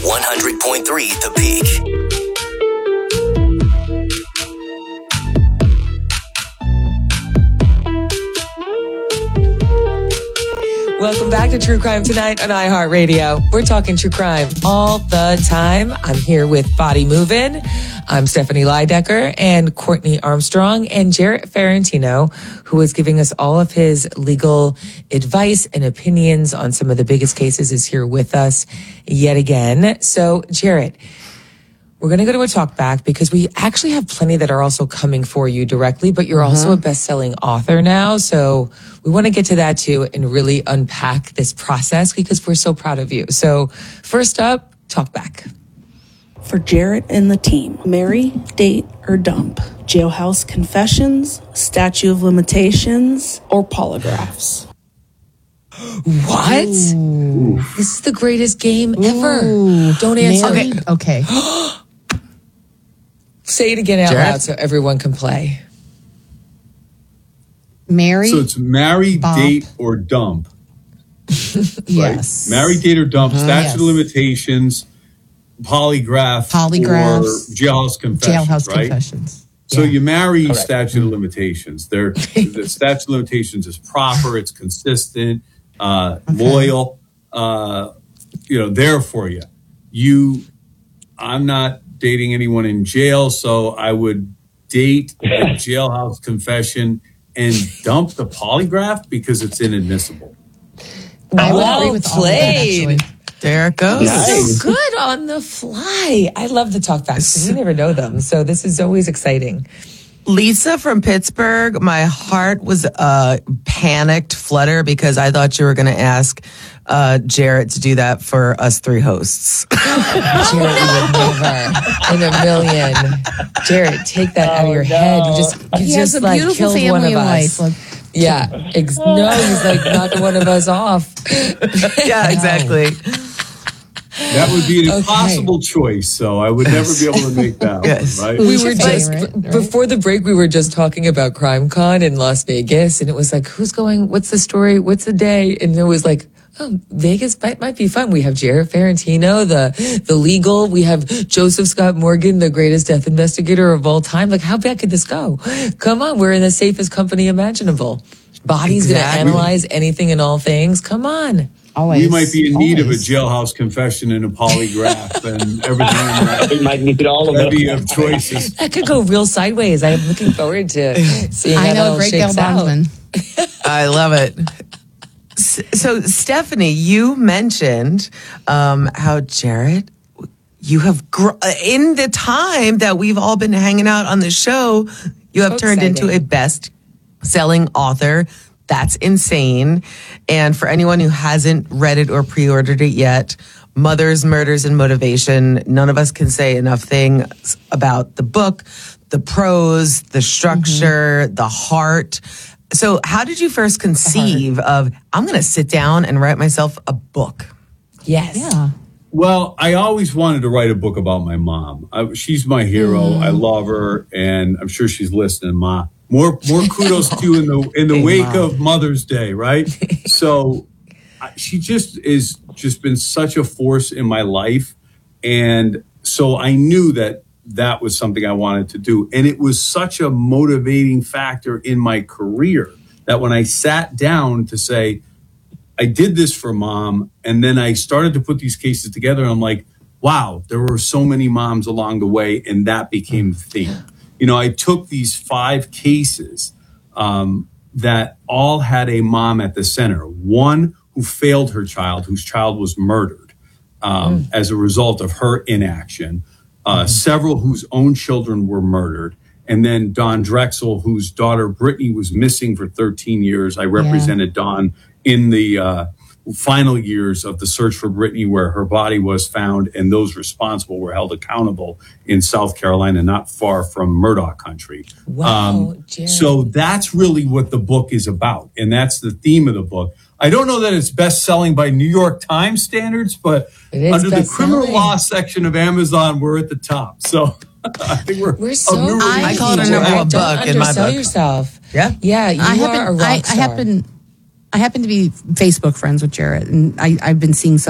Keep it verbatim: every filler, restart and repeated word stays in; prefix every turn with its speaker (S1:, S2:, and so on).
S1: one hundred point three The Peak.
S2: Welcome back to True Crime Tonight on iHeartRadio. We're talking true crime all the time. I'm here with Body Movin'. I'm Stephanie Leidecker and Courtney Armstrong, and Jarrett Ferrantino, who is giving us all of his legal advice and opinions on some of the biggest cases, is here with us yet again. So, Jarrett, we're going to go to a talk back because we actually have plenty that are also coming for you directly, but you're uh-huh. also a best-selling author now. So we want to get to that too and really unpack this process because we're so proud of you. So first up, talk back.
S3: For Jarrett and the team, marry, date, or dump, jailhouse confessions, statute of limitations, or polygraphs.
S2: What? Ooh. This is the greatest game ever. Ooh. Don't answer.
S4: Okay. Okay.
S2: Say it again out
S5: Jarrett?
S2: loud so everyone can play.
S4: Marry.
S6: So it's marry,
S4: Bump.
S6: date, or dump.
S4: Yes.
S6: Right? Marry, date, or dump.
S4: Uh-huh.
S6: Statute
S4: Yes.
S6: of limitations, polygraph,
S4: Polygraphs,
S6: or jailhouse confessions.
S4: Jailhouse
S6: right?
S4: confessions.
S6: So
S4: Yeah.
S6: you marry
S2: Correct.
S6: statute of limitations. There, the statute of limitations is proper. It's consistent, uh,
S4: Okay.
S6: loyal. Uh, you know, there for you. You, I'm not dating anyone in jail, so I would date a jailhouse confession and dump the polygraph because it's inadmissible.
S4: I would
S2: Well
S4: agree with all of that,
S2: played.
S4: actually.
S5: There it goes.
S2: So good on the fly. I love the talk backs. We never know them, so this is always exciting.
S5: Lisa from Pittsburgh, my heart was uh, panicked, flutter, because I thought you were going to ask uh, Jarrett to do that for us three hosts.
S2: Jarrett, you would never in a million. Jarrett, take that out of your head. You just, you
S4: He
S2: just
S4: has a
S2: like
S4: beautiful
S2: killed
S4: family
S2: one of
S4: and
S2: us.
S4: wife. Look,
S2: Yeah, ex- no, he's like knocked one of us off.
S5: Yeah, exactly.
S6: That would be an
S2: Okay.
S6: impossible choice, so I would never be able to make that
S5: Yes.
S6: one, right?
S2: We
S4: Who's
S2: were
S4: your
S2: just
S4: favorite, right?
S2: before the break. We were just talking about Crime Con in Las Vegas, and it was like, "Who's going? What's the story? What's the day?" And it was like, "Oh, Vegas might might be fun." We have Jarrett Ferrantino, the the legal. We have Joseph Scott Morgan, the greatest death investigator of all time. Like, how bad could this go? Come on, we're in the safest company imaginable. Body's
S5: Exactly.
S2: gonna analyze anything and all things. Come on.
S4: always.
S6: We might be in need
S4: always.
S6: of a jailhouse confession and a polygraph and everything.
S7: We might need all of
S6: Levy
S7: them.
S6: of choices.
S2: That could go real sideways. I'm looking forward to seeing how
S4: I
S2: that
S4: know
S2: all
S4: a great Bill
S2: shakes out.
S4: Bondsman.
S5: I love it. S- So, Stephanie, you mentioned um, how Jarrett, you have, gr- uh, in the time that we've all been hanging out on the show, you have
S2: So
S5: turned into
S2: exciting.
S5: a best-selling author. That's insane. And for anyone who hasn't read it or pre-ordered it yet, Mothers, Murders, and Motivation, none of us can say enough things about the book, the prose, the structure,
S2: Mm-hmm.
S5: the heart. So how did you first conceive of, I'm going to sit down and write myself a book?
S2: Yes.
S4: Yeah.
S6: Well, I always wanted to write a book about my mom. I, she's my hero.
S2: Mm.
S6: I love her, and I'm sure she's listening, Ma. More, more kudos to you in the in the
S2: Hey,
S6: wake
S2: Ma.
S6: of Mother's Day, right? So, I, she just is just been such a force in my life, and so I knew that that was something I wanted to do, and it was such a motivating factor in my career that when I sat down to say, I did this for Mom, and then I started to put these cases together, and I'm like, wow, there were so many moms along the way, and that became the theme. You know, I took these five cases um, that all had a mom at the center. One who failed her child, whose child was murdered um, mm. as a result of her inaction. Uh, mm-hmm. Several whose own children were murdered. And then Dawn Drexel, whose daughter Brittany was missing for thirteen years. I represented yeah. Dawn in the uh, final years of the search for Brittany, where her body was found, and those responsible were held accountable in South Carolina, not far from Murdoch country.
S2: Wow,
S6: um, so that's really what the book is about, and that's the theme of the book. I don't know that it's best-selling by New York Times standards, but under the criminal law section of Amazon, we're at the top. So I think we're,
S2: we're so
S6: a
S5: I call it a number one book in my book.
S2: Don't undersell yourself.
S5: Yeah,
S2: yeah. You
S4: I
S2: are
S4: happen,
S2: a rock
S4: I,
S2: star.
S4: I happen, I happen to be Facebook friends with Jarrett, and I, I've been seeing some.